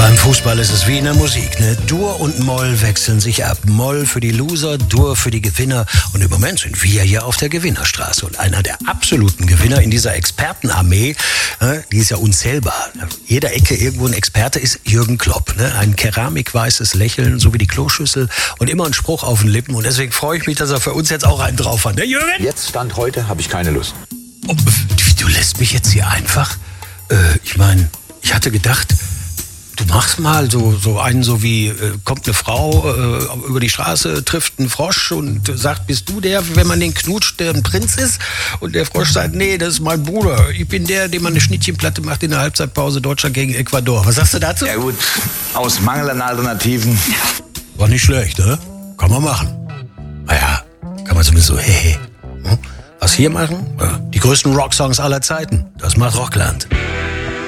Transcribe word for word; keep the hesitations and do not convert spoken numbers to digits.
Beim Fußball ist es wie in der Musik, ne? Dur und Moll wechseln sich ab. Moll für die Loser, Dur für die Gewinner. Und im Moment sind wir hier auf der Gewinnerstraße. Und einer der absoluten Gewinner in dieser Expertenarmee, ne? Die ist ja unzählbar. Jeder Ecke irgendwo ein Experte ist Jürgen Klopp, ne? Ein keramikweißes Lächeln, so wie die Kloschüssel und immer ein Spruch auf den Lippen. Und deswegen freue ich mich, dass er für uns jetzt auch einen drauf hat. Ne, Jürgen? Jetzt, Stand heute, habe ich keine Lust. Oh, du lässt mich jetzt hier einfach? Äh, ich meine, ich hatte gedacht, du machst mal so, so einen, so wie, äh, kommt eine Frau äh, über die Straße, trifft einen Frosch und sagt, bist du der, wenn man den knutscht, der ein Prinz ist? Und der Frosch sagt, nee, das ist mein Bruder. Ich bin der, dem man eine Schnittchenplatte macht in der Halbzeitpause, Deutschland gegen Ecuador. Was sagst du dazu? Ja gut, aus Mangel an Alternativen. War nicht schlecht, ne? Kann man machen. Naja, kann man zumindest so, hey, hm? Was hier machen? Ja, die größten Rocksongs aller Zeiten. Das macht Rockland.